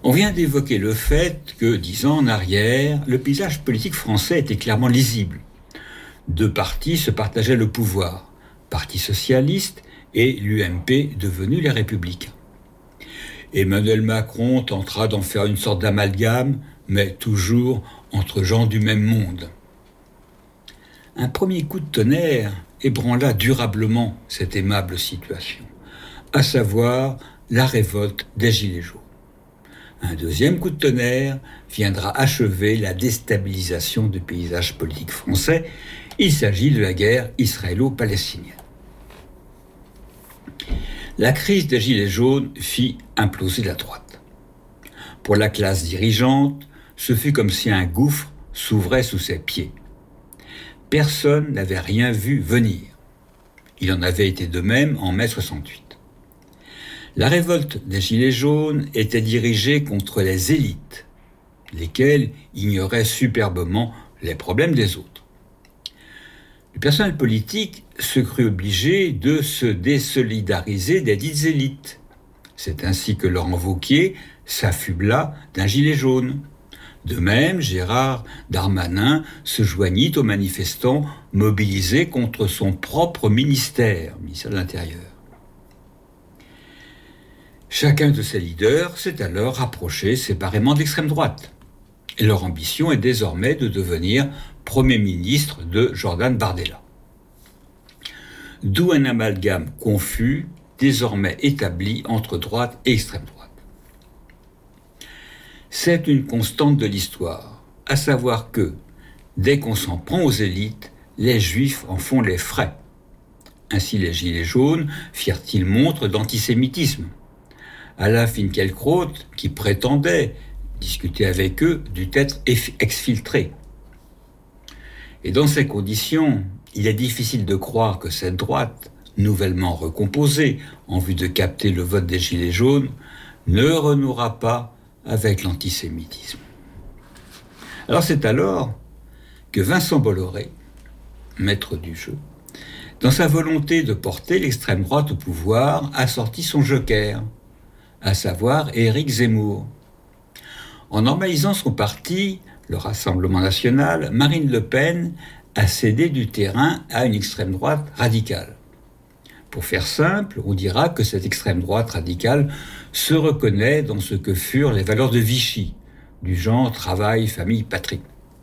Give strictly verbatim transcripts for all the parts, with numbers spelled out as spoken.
On vient d'évoquer le fait que, dix ans en arrière, le paysage politique français était clairement lisible. Deux partis se partageaient le pouvoir, Parti socialiste et l'U M P devenus les Républicains. Emmanuel Macron tentera d'en faire une sorte d'amalgame, mais toujours entre gens du même monde. Un premier coup de tonnerre ébranla durablement cette aimable situation, à savoir la révolte des Gilets jaunes. Un deuxième coup de tonnerre viendra achever la déstabilisation du paysage politique français. Il s'agit de la guerre israélo-palestinienne. La crise des Gilets jaunes fit imploser la droite. Pour la classe dirigeante, ce fut comme si un gouffre s'ouvrait sous ses pieds. Personne n'avait rien vu venir. Il en avait été de même en mai soixante-huit. La révolte des Gilets jaunes était dirigée contre les élites, lesquelles ignoraient superbement les problèmes des autres. Le personnel politique se crut obligé de se désolidariser des dites élites. C'est ainsi que Laurent Wauquiez s'affubla d'un gilet jaune. De même, Gérard Darmanin se joignit aux manifestants mobilisés contre son propre ministère, ministère de l'Intérieur. Chacun de ces leaders s'est alors rapproché séparément de l'extrême droite. Et leur ambition est désormais de devenir Premier ministre de Jordan Bardella. D'où un amalgame confus, désormais établi entre droite et extrême droite. C'est une constante de l'histoire, à savoir que, dès qu'on s'en prend aux élites, les Juifs en font les frais. Ainsi les Gilets jaunes firent-ils montre d'antisémitisme. Alain Finkielkraut, qui prétendait discuter avec eux, dut être exfiltré. Et dans ces conditions, il est difficile de croire que cette droite, nouvellement recomposée en vue de capter le vote des Gilets jaunes, ne renouera pas avec l'antisémitisme. Alors c'est alors que Vincent Bolloré, maître du jeu, dans sa volonté de porter l'extrême droite au pouvoir, a sorti son joker, à savoir Éric Zemmour. En normalisant son parti, le Rassemblement national, Marine Le Pen a cédé du terrain à une extrême droite radicale. Pour faire simple, on dira que cette extrême droite radicale se reconnaît dans ce que furent les valeurs de Vichy, du genre travail, famille, patrie.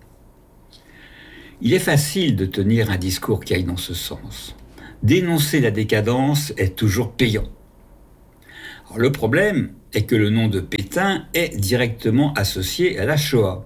Il est facile de tenir un discours qui aille dans ce sens. Dénoncer la décadence est toujours payant. Alors, le problème est que le nom de Pétain est directement associé à la Shoah.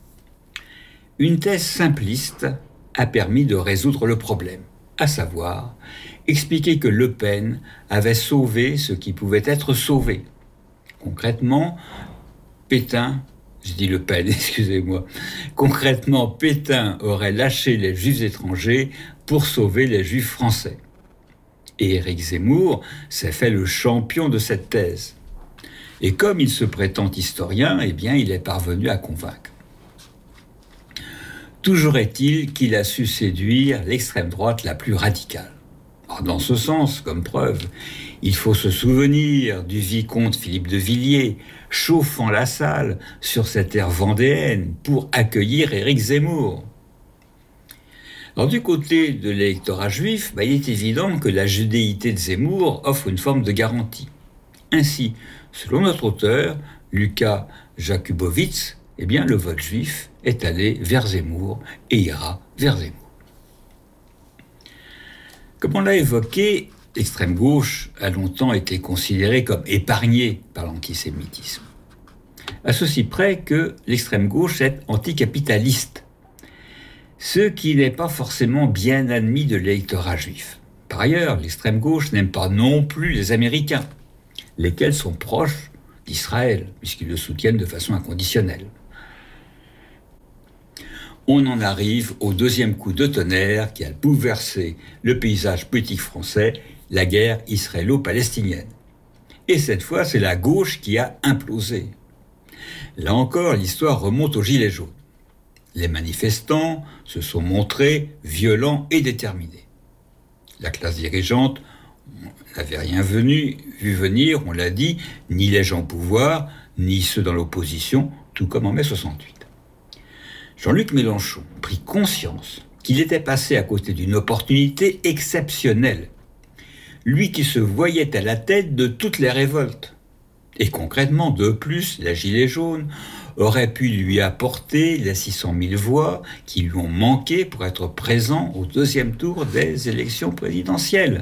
Une thèse simpliste a permis de résoudre le problème, à savoir expliquer que Le Pen avait sauvé ce qui pouvait être sauvé. Concrètement, Pétain, je dis Le Pen, excusez-moi, concrètement, Pétain aurait lâché les Juifs étrangers pour sauver les Juifs français. Et Éric Zemmour s'est fait le champion de cette thèse. Et comme il se prétend historien, eh bien, il est parvenu à convaincre. Toujours est-il qu'il a su séduire l'extrême droite la plus radicale. Alors, dans ce sens, comme preuve, il faut se souvenir du vicomte Philippe de Villiers chauffant la salle sur cette aire vendéenne pour accueillir Éric Zemmour. Alors, du côté de l'électorat juif, bah, il est évident que la judéité de Zemmour offre une forme de garantie. Ainsi, selon notre auteur, Lucas Jakubowicz, eh bien, le vote juif est allé vers Zemmour et ira vers Zemmour. Comme on l'a évoqué, l'extrême gauche a longtemps été considérée comme épargnée par l'antisémitisme. À ceci près que l'extrême gauche est anticapitaliste, ce qui n'est pas forcément bien admis de l'électorat juif. Par ailleurs, l'extrême gauche n'aime pas non plus les Américains, lesquels sont proches d'Israël, puisqu'ils le soutiennent de façon inconditionnelle. On en arrive au deuxième coup de tonnerre qui a bouleversé le paysage politique français, la guerre israélo-palestinienne. Et cette fois, c'est la gauche qui a implosé. Là encore, l'histoire remonte aux Gilets jaunes. Les manifestants se sont montrés violents et déterminés. La classe dirigeante n'avait rien venu, vu venir, on l'a dit, ni les gens au pouvoir, ni ceux dans l'opposition, tout comme en mai soixante-huit. Jean-Luc Mélenchon prit conscience qu'il était passé à côté d'une opportunité exceptionnelle. Lui qui se voyait à la tête de toutes les révoltes. Et concrètement, de plus, les Gilets jaunes auraient pu lui apporter les six cent mille voix qui lui ont manqué pour être présent au deuxième tour des élections présidentielles.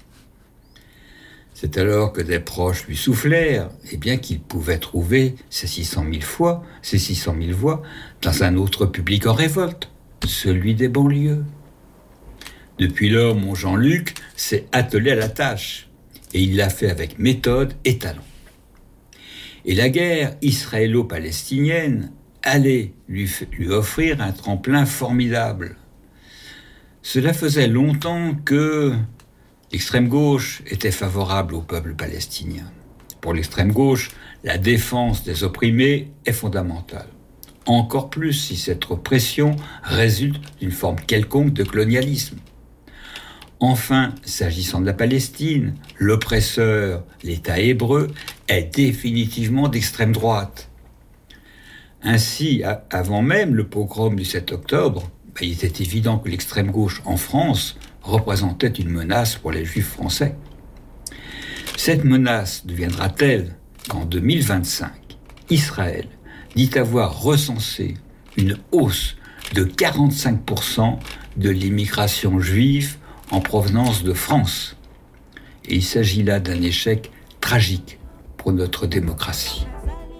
C'est alors que des proches lui soufflèrent eh bien, qu'il pouvait trouver ces six cent mille voix, ces six cent mille voix dans un autre public en révolte, celui des banlieues. Depuis lors, mon Jean-Luc s'est attelé à la tâche, et il l'a fait avec méthode et talent. Et la guerre israélo-palestinienne allait lui, lui offrir un tremplin formidable. Cela faisait longtemps que l'extrême gauche était favorable au peuple palestinien. Pour l'extrême gauche, la défense des opprimés est fondamentale. Encore plus si cette oppression résulte d'une forme quelconque de colonialisme. Enfin, s'agissant de la Palestine, l'oppresseur, l'État hébreu, est définitivement d'extrême droite. Ainsi, avant même le pogrom du sept octobre, ben, il était évident que l'extrême gauche en France représentait une menace pour les Juifs français. Cette menace deviendra-t-elle qu'en deux mille vingt-cinq, Israël dit avoir recensé une hausse de quarante-cinq pour cent de l'immigration juive en provenance de France. Et il s'agit là d'un échec tragique pour notre démocratie.